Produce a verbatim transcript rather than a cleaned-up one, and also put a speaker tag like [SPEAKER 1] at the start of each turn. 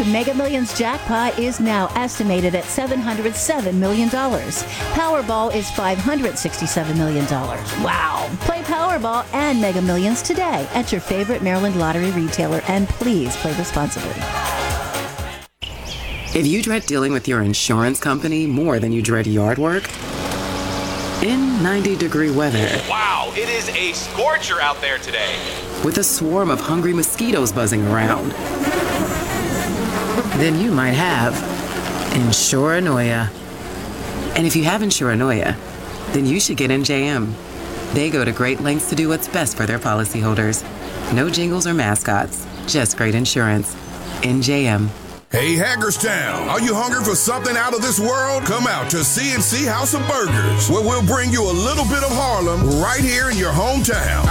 [SPEAKER 1] Mega Millions jackpot is now estimated at seven hundred seven million dollars. Powerball is five hundred sixty-seven million dollars. Wow. Play Powerball and Mega Millions today at your favorite Maryland lottery retailer, and please play responsibly.
[SPEAKER 2] If you dread dealing with your insurance company more than you dread yard work, in ninety degree weather.
[SPEAKER 3] Wow, it is a scorcher out there today.
[SPEAKER 2] With a swarm of hungry mosquitoes buzzing around. Then you might have Insuranoia. And if you have Insuranoia, then you should get N J M. They go to great lengths to do what's best for their policyholders. No jingles or mascots, just great insurance. N J M.
[SPEAKER 4] Hey, Hagerstown, are you hungry for something out of this world? Come out to C and C House of Burgers, where we'll bring you a little bit of Harlem right here in your hometown.